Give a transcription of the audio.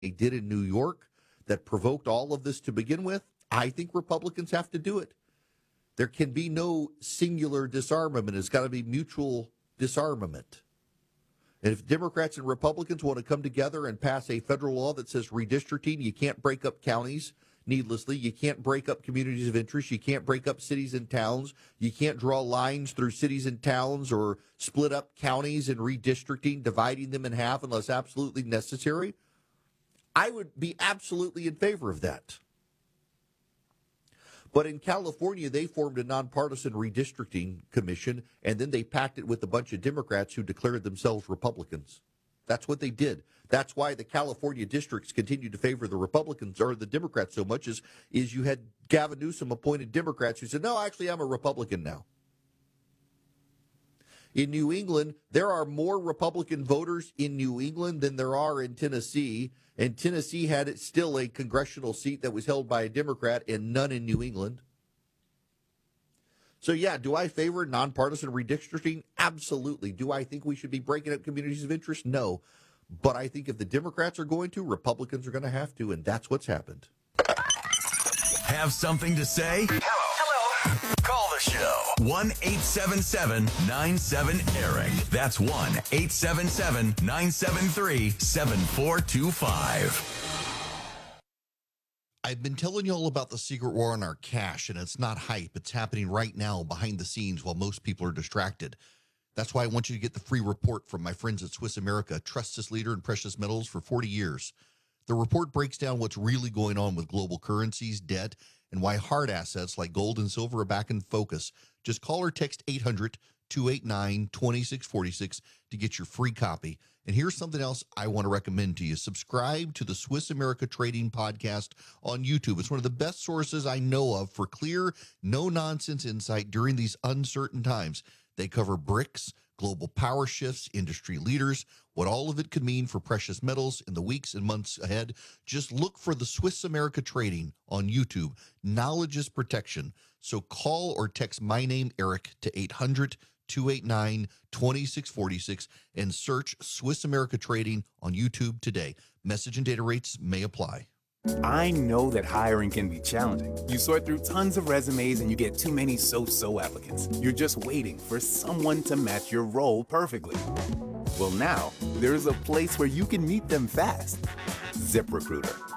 did in New York that provoked all of this to begin with, I think Republicans have to do it. There can be no singular disarmament. It's got to be mutual disarmament. And if Democrats and Republicans want to come together and pass a federal law that says redistricting, you can't break up counties needlessly. You can't break up communities of interest. You can't break up cities and towns. You can't draw lines through cities and towns or split up counties and redistricting, dividing them in half unless absolutely necessary. I would be absolutely in favor of that. But in California, they formed a nonpartisan redistricting commission, and then they packed it with a bunch of Democrats who declared themselves Republicans. That's what they did. That's why the California districts continued to favor the Republicans or the Democrats so much is you had Gavin Newsom appointed Democrats who said, no, actually, I'm a Republican now. In New England, there are more Republican voters in New England than there are in Tennessee, and Tennessee had still a congressional seat that was held by a Democrat and none in New England. So, yeah, do I favor nonpartisan redistricting? Absolutely. Do I think we should be breaking up communities of interest? No. But I think if the Democrats are going to, Republicans are going to have to, and that's what's happened. Have something to say? Hello. Call the show. 1-877-97-ERIC. That's 1-877-973-7425. I've been telling you all about the secret war on our cash, and it's not hype. It's happening right now behind the scenes while most people are distracted. That's why I want you to get the free report from my friends at Swiss America, trusted leader in precious metals for 40 years. The report breaks down what's really going on with global currencies, debt, and why hard assets like gold and silver are back in focus. Just call or text 800-289-2646 to get your free copy. And here's something else I want to recommend to you. Subscribe to the Swiss America Trading Podcast on YouTube. It's one of the best sources I know of for clear, no-nonsense insight during these uncertain times. They cover BRICS, global power shifts, industry leaders, what all of it could mean for precious metals in the weeks and months ahead. Just look for the Swiss America Trading on YouTube. Knowledge is protection. So call or text my name, Eric, to 800-289-2646 and search Swiss America Trading on YouTube today. Message and data rates may apply. I know that hiring can be challenging. You sort through tons of resumes and you get too many so-so applicants. You're just waiting for someone to match your role perfectly. Well, now there's a place where you can meet them fast. ZipRecruiter.